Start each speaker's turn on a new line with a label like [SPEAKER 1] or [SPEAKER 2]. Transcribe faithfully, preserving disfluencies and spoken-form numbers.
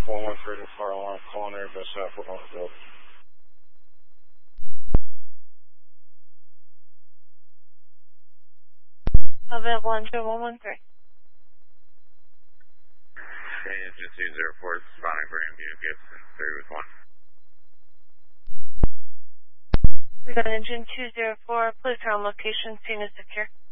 [SPEAKER 1] one one three to fire alarm, calling Airbus out for Huntsville.
[SPEAKER 2] Event one two one one three.
[SPEAKER 3] Engine two zero four, responding for Grandview, Gibson, three with one.
[SPEAKER 2] We got engine two zero four, please ground location, scene is secure.